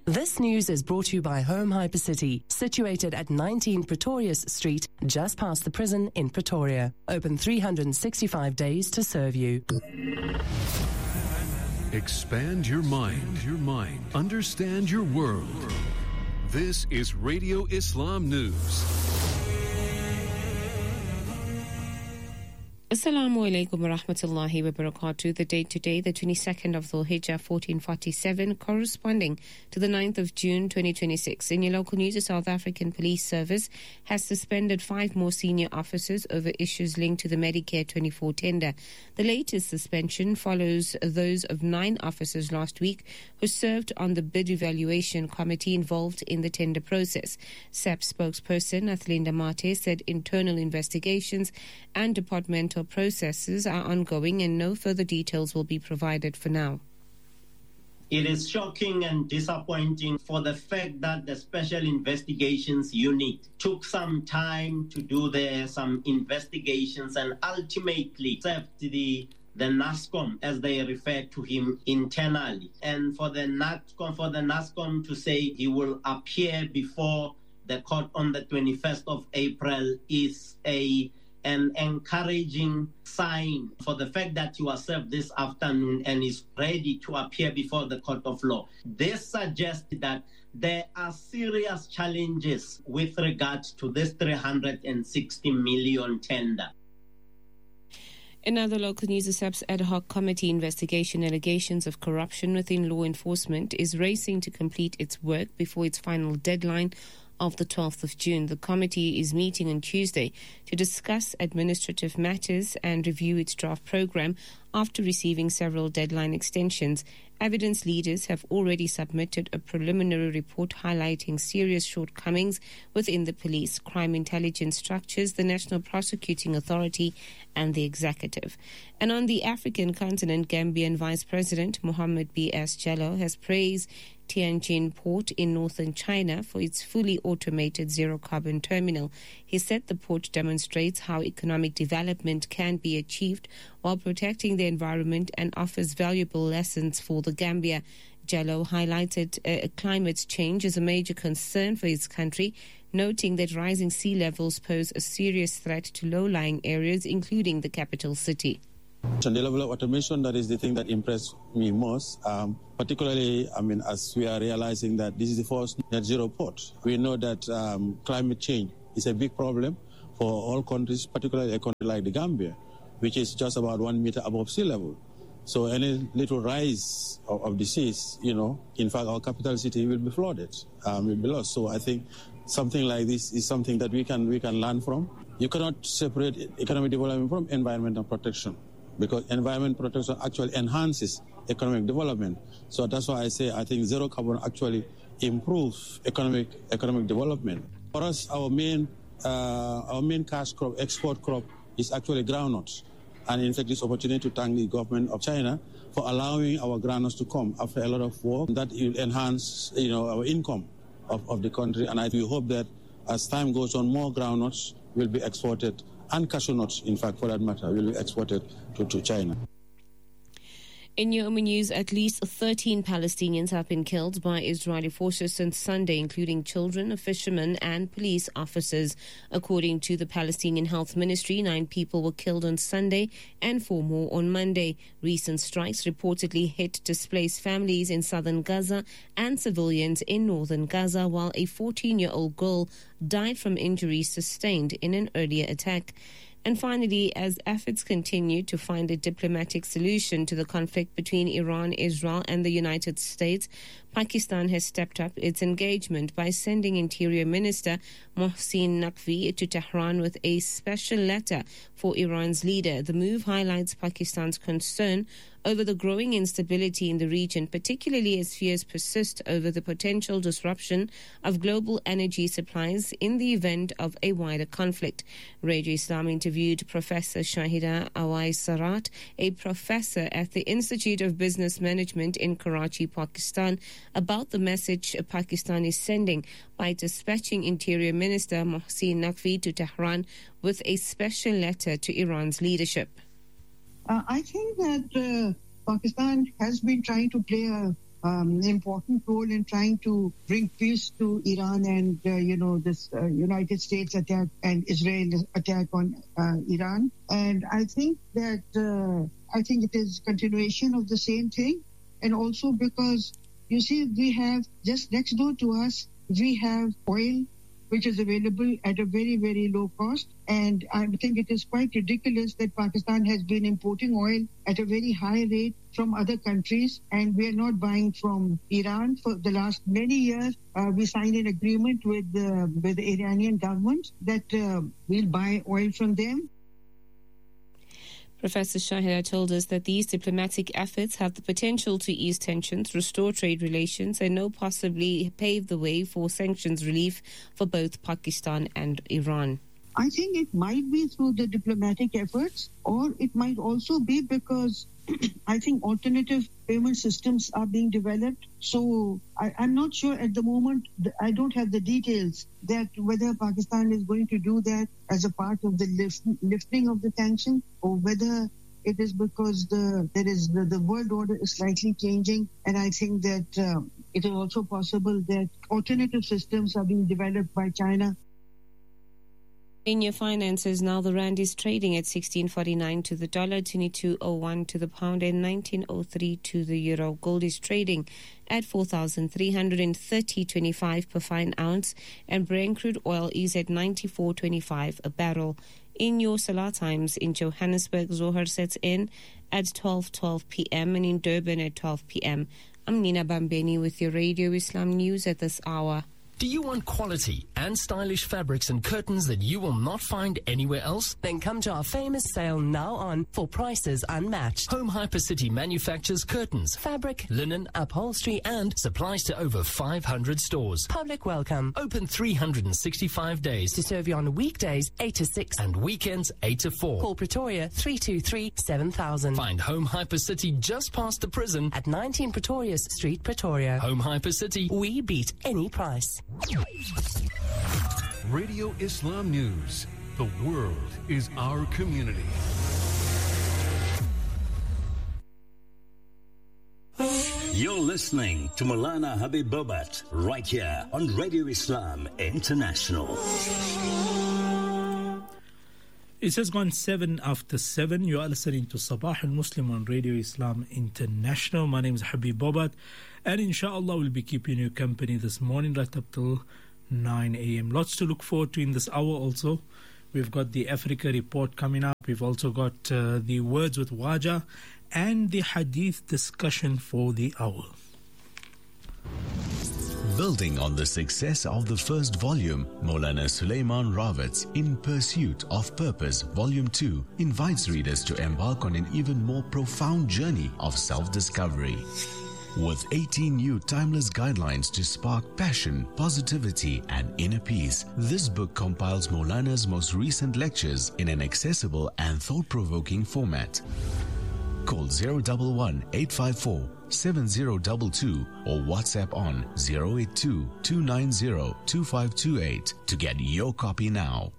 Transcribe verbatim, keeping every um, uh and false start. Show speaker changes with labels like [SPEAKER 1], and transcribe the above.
[SPEAKER 1] This news is brought to you by Home Hypercity, situated at nineteen Pretorius Street, just past the prison in Pretoria. Open three hundred sixty-five days to serve you.
[SPEAKER 2] Expand your mind, your mind. Understand your world. This is Radio Islam News.
[SPEAKER 3] Assalamu alaikum wa rahmatullahi wa barakatuh. The date today, the twenty-second of Dhul Hijjah fourteen forty-seven, corresponding to the ninth of June twenty twenty-six. In your local news, the South African Police Service has suspended five more senior officers over issues linked to the Medicare twenty-four tender. The latest suspension follows those of nine officers last week who served on the bid evaluation committee involved in the tender process. S A P spokesperson Athlinda Mate said internal investigations and departmental processes are ongoing and no further details will be provided for now.
[SPEAKER 4] It is shocking and disappointing for the fact that the Special Investigations Unit took some time to do their some investigations and ultimately served the the NASCOM, as they refer to him internally, and for the NASCOM for the NASCOM to say he will appear before the court on the twenty-first of April is a an encouraging sign for the fact that you are served this afternoon and is ready to appear before the court of law. This suggests that there are serious challenges with regard to this three hundred sixty million tender.
[SPEAKER 3] In other local news, the S A P's ad hoc committee investigation allegations of corruption within law enforcement is racing to complete its work before its final deadline of the twelfth of June. The committee is meeting on Tuesday to discuss administrative matters and review its draft program after receiving several deadline extensions. Evidence leaders have already submitted a preliminary report highlighting serious shortcomings within the police, crime intelligence structures, the National Prosecuting Authority and the executive. And on the African continent, Gambian Vice President Mohammed B S Jallow has praised Tianjin Port in northern China for its fully automated zero-carbon terminal. He said the port demonstrates how economic development can be achieved while protecting the environment and offers valuable lessons for the Gambia. Jallow highlighted uh, climate change as a major concern for his country, noting that rising sea levels pose a serious threat to low-lying areas, including the capital city.
[SPEAKER 5] The level of automation, that is the thing that impressed me most, um, particularly, I mean, as we are realizing that this is the first net zero port. We know that um, climate change is a big problem for all countries, particularly a country like the Gambia, which is just about one meter above sea level. So any little rise of, of the seas, you know, in fact, our capital city will be flooded, um, will be lost. So I think something like this is something that we can we can learn from. You cannot separate economic development from environmental protection, because environment protection actually enhances economic development. So that's why I say I think zero carbon actually improves economic economic development. For us, our main uh, our main cash crop, export crop, is actually groundnuts. And in fact, this opportunity to thank the government of China for allowing our groundnuts to come after a lot of work. That will enhance, you know, our income of, of the country. And I we hope that as time goes on, more groundnuts will be exported, and cashew nuts, in fact, for that matter, will be exported to, to China.
[SPEAKER 3] In Yemen news, at least thirteen Palestinians have been killed by Israeli forces since Sunday, including children, fishermen and police officers. According to the Palestinian Health Ministry, nine people were killed on Sunday and four more on Monday. Recent strikes reportedly hit displaced families in southern Gaza and civilians in northern Gaza, while a fourteen-year-old girl died from injuries sustained in an earlier attack. And finally, as efforts continue to find a diplomatic solution to the conflict between Iran, Israel and the United States, Pakistan has stepped up its engagement by sending Interior Minister Mohsin Naqvi to Tehran with a special letter for Iran's leader. The move highlights Pakistan's concern over the growing instability in the region, particularly as fears persist over the potential disruption of global energy supplies in the event of a wider conflict. Radio Islam interviewed Professor Shahida Awais Sarat, a professor at the Institute of Business Management in Karachi, Pakistan, about the message Pakistan is sending by dispatching Interior Minister Mohsin Naqvi to Tehran with a special letter to Iran's leadership.
[SPEAKER 6] Uh, I think that uh, Pakistan has been trying to play a um, important role in trying to bring peace to Iran and, uh, you know, this uh, United States attack and Israel attack on uh, Iran. And I think that, uh, I think it is continuation of the same thing. And also because, you see, we have just next door to us, we have oil, which is available at a very, very low cost. And I think it is quite ridiculous that Pakistan has been importing oil at a very high rate from other countries, and we are not buying from Iran. For the last many years, uh, we signed an agreement with the, with the Iranian government that uh, we'll buy oil from them.
[SPEAKER 3] Professor Shahida told us that these diplomatic efforts have the potential to ease tensions, restore trade relations, and no possibly pave the way for sanctions relief for both Pakistan and Iran.
[SPEAKER 6] I think it might be through the diplomatic efforts, or it might also be because I think alternative payment systems are being developed. So I, I'm not sure at the moment, I don't have the details that whether Pakistan is going to do that as a part of the lift, lifting of the tension, or whether it is because the there is the, the world order is slightly changing. And I think that uh, it is also possible that alternative systems are being developed by China.
[SPEAKER 3] In your finances, now the rand is trading at sixteen forty-nine to the dollar, twenty-two oh one to the pound, and nineteen oh three to the euro. Gold is trading at four thousand three hundred thirty point two five per fine ounce, and Brent crude oil is at ninety-four twenty-five a barrel. In your Salah times, in Johannesburg, Zohar sets in at twelve twelve p.m. and in Durban at twelve p.m. I'm Nina Bambeni with your Radio Islam News at this hour.
[SPEAKER 7] Do you want quality and stylish fabrics and curtains that you will not find anywhere else?
[SPEAKER 1] Then come to our famous sale now on for prices unmatched.
[SPEAKER 7] Home Hypercity manufactures curtains,
[SPEAKER 1] Fabric,
[SPEAKER 7] linen,
[SPEAKER 1] upholstery,
[SPEAKER 7] and supplies to over five hundred stores.
[SPEAKER 1] Public welcome.
[SPEAKER 7] Open three hundred sixty-five days
[SPEAKER 1] To serve you on weekdays eight to six
[SPEAKER 7] and weekends eight to four.
[SPEAKER 1] Call Pretoria three two three, seven thousand.
[SPEAKER 7] Find Home Hypercity just past the prison
[SPEAKER 1] At nineteen Pretorius Street, Pretoria.
[SPEAKER 7] Home Hypercity.
[SPEAKER 1] We beat any price.
[SPEAKER 2] Radio Islam News. The world is our community.
[SPEAKER 8] You're listening to Maulana Habib Bobat right here on Radio Islam International.
[SPEAKER 9] It has gone seven after seven. You are listening to Sabah al-Muslim on Radio Islam International. My name is Habib Bobat, and inshallah we'll be keeping you company this morning right up till nine a.m. Lots to look forward to in this hour also. We've got the Africa report coming up. We've also got uh, the words with Waja and the hadith discussion for the hour.
[SPEAKER 10] Building on the success of the first volume, Maulana Sulaiman Rawat's In Pursuit of Purpose Volume two invites readers to embark on an even more profound journey of self-discovery. With eighteen new timeless guidelines to spark passion, positivity, and inner peace, this book compiles Maulana's most recent lectures in an accessible and thought-provoking format. Call zero one one, eight five four, seven zero two two or WhatsApp on zero eight two, two nine zero, two five two eight to get your copy now.